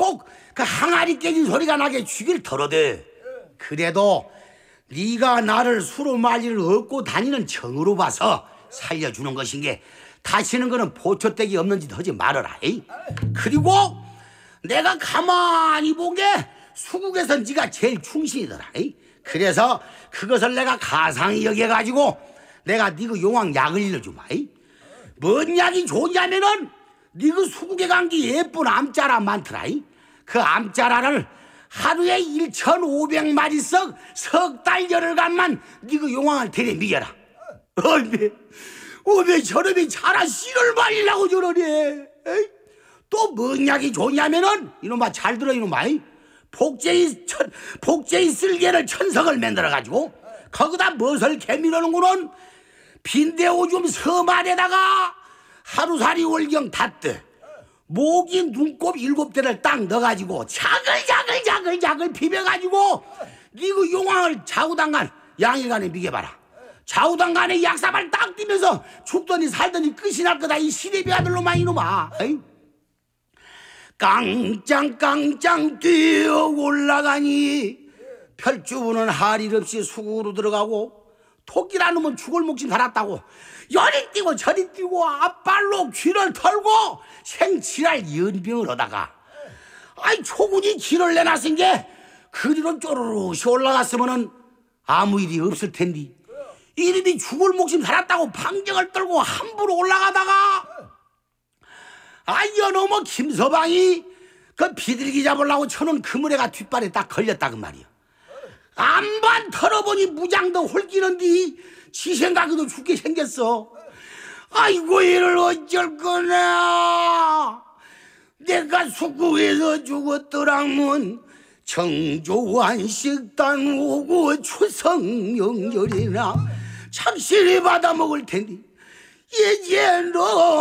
꼭 그 항아리 깨진 소리가 나게 죽일 털어대. 그래도 네가 나를 수로 말리를 얻고 다니는 정으로 봐서 살려주는 것인 게 다시는 그는 보초떼기 없는 짓 하지 말아라. 에이? 그리고 내가 가만히 보게 수국에선 네가 제일 충신이더라. 에이? 그래서 그것을 내가 가상히 여겨가지고 내가 네 그 용왕 약을 일러주마. 뭔 약이 좋냐면은 네 그 수국에 간 게 예쁜 암자라 많더라. 그 암자라를 하루에 1,500마리씩 석 달 열흘간만 네 그 용왕을 데려 미겨라. 왜 저놈이 차라 씨를 말리려고 저러네. 또 뭔 약이 좋냐면은 이놈아 잘 들어 이놈아. 복제이 쓸개를 천석을 만들어가지고 거기다 멋을 개미러는구는 빈대오줌 서말에다가 하루살이 월경 닷대 모기 눈곱 7대를 딱 넣어가지고 자글자글 비벼가지고 네 그 용왕을 좌우당간 양일간에 미겨봐라. 좌우당간에 약사발 딱 뛰면서 죽더니 살더니 끝이 날 거다 이 시래비 아들로만 이놈아. 깡짱 뛰어 올라가니 펼주부는 할 일 없이 수국으로 들어가고 토끼라는 놈은 죽을 목숨 살았다고 열이 뛰고 저리 뛰고 앞발로 귀를 털고 생칠할 연병을 하다가 초군이 길을 내놨은 게 그리로 쪼르르시 올라갔으면은 아무 일이 없을 텐데 이놈이 죽을 목숨 살았다고 방정을 떨고 함부로 올라가다가 여놈의 김서방이 그 비둘기 잡으려고 쳐놓은 그물애가 뒷발에 딱 걸렸다 그 말이야. 안반 털어보니 무장도 홀끼는디 지 생각에도 죽게 생겼어. 아이고 이를 어쩔 거나. 내가 숙국에서 죽었더라면 정조환식단 오고 추성영렬이나 착실히 받아먹을 텐데 이제 너